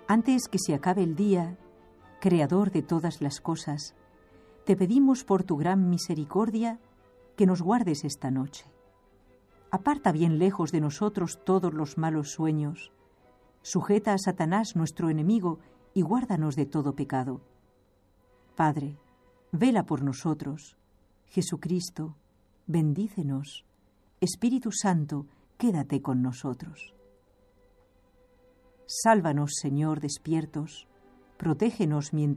Antes que se acabe el día, Creador de todas las cosas, te pedimos por tu gran misericordia que nos guardes esta noche. Aparta bien lejos de nosotros todos los malos sueños. Sujeta a Satanás, nuestro enemigo, y guárdanos de todo pecado. Padre, vela por nosotros. Jesucristo, bendícenos. Espíritu Santo, quédate con nosotros. Sálvanos, Señor, despiertos. Protégenos mientras